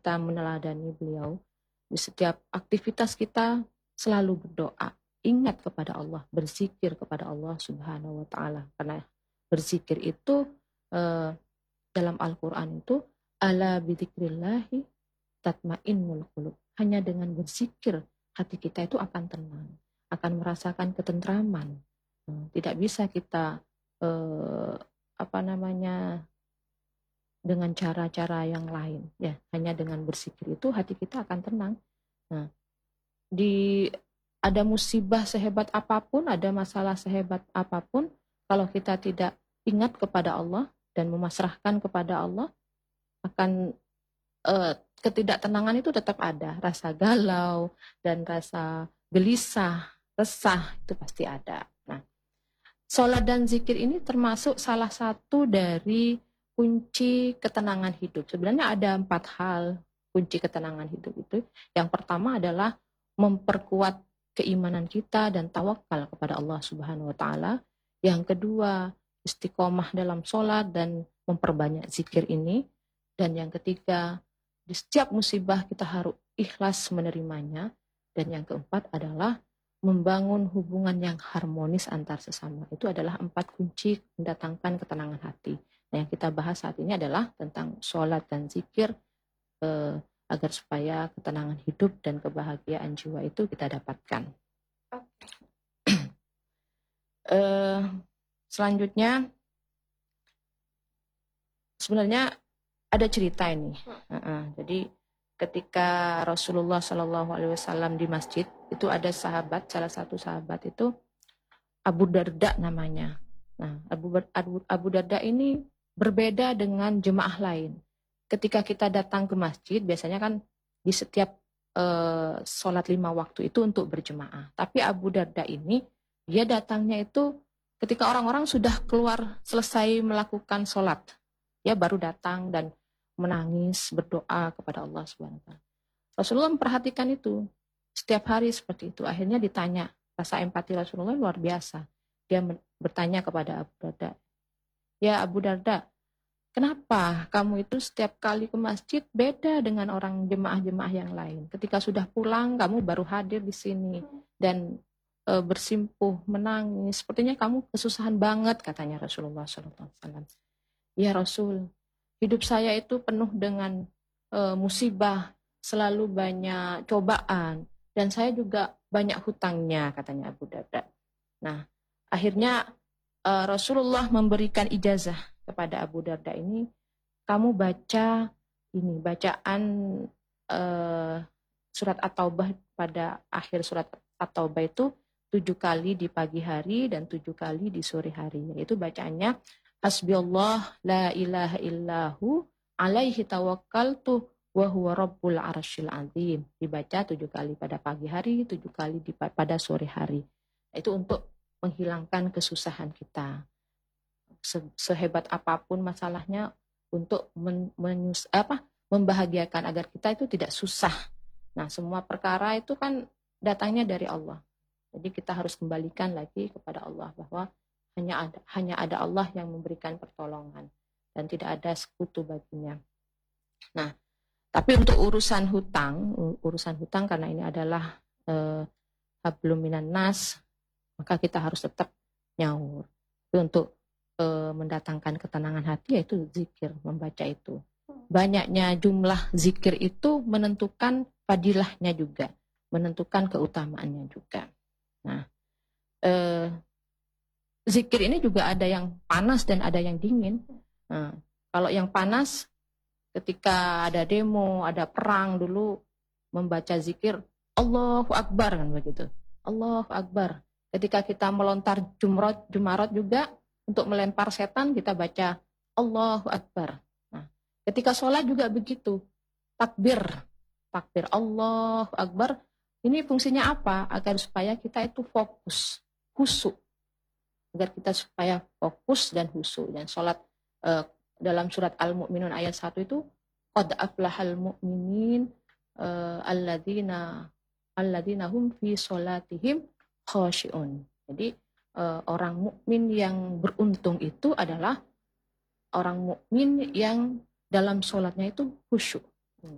kita meneladani beliau. Di setiap aktivitas kita selalu berdoa, ingat kepada Allah, berzikir kepada Allah Subhanahu wa Ta'ala. Karena berzikir itu dalam Al-Quran itu ala bidzikrillahi tatmainnul qulub. Hanya dengan berzikir hati kita itu akan tenang, akan merasakan ketentraman. Tidak bisa kita dengan cara-cara yang lain, ya. Hanya dengan berzikir itu hati kita akan tenang. Nah, ada musibah sehebat apapun, ada masalah sehebat apapun, kalau kita tidak ingat kepada Allah dan memasrahkan kepada Allah, akan ketidaktenangan itu tetap ada. Rasa galau dan rasa gelisah, resah itu pasti ada. Nah, sholat dan zikir ini termasuk salah satu dari kunci ketenangan hidup. Sebenarnya ada 4 hal kunci ketenangan hidup itu. Yang pertama adalah memperkuat keimanan kita dan tawakal kepada Allah Subhanahu wa Ta'ala. Yang kedua, istiqomah dalam sholat dan memperbanyak zikir ini. Dan yang ketiga, di setiap musibah kita harus ikhlas menerimanya. Dan yang keempat adalah membangun hubungan yang harmonis antar sesama. Itu adalah 4 kunci mendatangkan ketenangan hati. Nah, yang kita bahas saat ini adalah tentang sholat dan zikir, agar supaya ketenangan hidup dan kebahagiaan jiwa itu kita dapatkan. Selanjutnya, sebenarnya ada cerita ini. Jadi ketika Rasulullah SAW di masjid, itu ada salah satu sahabat itu Abu Darda namanya. Nah, Abu Darda ini berbeda dengan jemaah lain. Ketika kita datang ke masjid, biasanya kan di setiap sholat 5 waktu itu untuk berjemaah. Tapi Abu Darda ini, dia datangnya itu ketika orang-orang sudah keluar selesai melakukan sholat. Dia baru datang dan menangis, berdoa kepada Allah SWT. Rasulullah memperhatikan itu. Setiap hari seperti itu. Akhirnya ditanya, rasa empati Rasulullah luar biasa. Dia bertanya kepada Abu Darda, ya Abu Darda, kenapa kamu itu setiap kali ke masjid beda dengan orang jemaah-jemaah yang lain? Ketika sudah pulang, kamu baru hadir di sini dan bersimpuh, menangis. Sepertinya kamu kesusahan banget, katanya Rasulullah SAW. Ya Rasul, hidup saya itu penuh dengan musibah, selalu banyak cobaan, dan saya juga banyak hutangnya, katanya Abu Darda. Nah, akhirnya Rasulullah memberikan ijazah kepada Abu Darda ini, kamu baca ini bacaan surat At-Taubah pada akhir surat At-Taubah itu 7 kali di pagi hari dan 7 kali di sore hari. Yaitu bacaannya Hasbiyallah la ilaha illahu alaihi tawakkaltu wa huwa rabbul arsyil azim. Dibaca 7 kali pada pagi hari, 7 kali pada sore hari. Itu untuk menghilangkan kesusahan kita. Sehebat apapun masalahnya, untuk membahagiakan agar kita itu tidak susah. Nah, semua perkara itu kan datangnya dari Allah. Jadi kita harus kembalikan lagi kepada Allah bahwa hanya ada Allah yang memberikan pertolongan dan tidak ada sekutu baginya. Nah, tapi untuk urusan hutang karena ini adalah hablum minan nas, maka kita harus tetap nyaur. Tapi untuk mendatangkan ketenangan hati yaitu zikir, membaca itu. Banyaknya jumlah zikir itu menentukan fadilahnya juga, menentukan keutamaannya juga. Nah, zikir ini juga ada yang panas dan ada yang dingin. Nah, kalau yang panas, ketika ada demo, ada perang dulu, membaca zikir, Allahu Akbar, kan begitu. Allahu Akbar. Ketika kita melontar jumarat juga, untuk melempar setan, kita baca Allahu Akbar. Nah, ketika sholat juga begitu. Takbir Allahu Akbar. Ini fungsinya apa? Agar supaya kita itu fokus, khusyuk. Agar kita supaya fokus dan khusyuk. Dan sholat dalam surat Al-Mu'minun ayat 1 itu, qad aflahal mu'minin alladzina hum fi sholatihim khashi'un. Jadi orang mukmin yang beruntung itu adalah orang mukmin yang dalam sholatnya itu khusyuk.